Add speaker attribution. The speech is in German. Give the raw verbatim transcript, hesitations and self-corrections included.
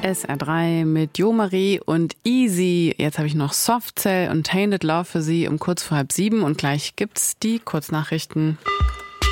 Speaker 1: S R drei mit Jo Marie und Easy. Jetzt habe ich noch Soft Cell und Tainted Love für Sie um kurz vor halb sieben und gleich gibt's die Kurznachrichten.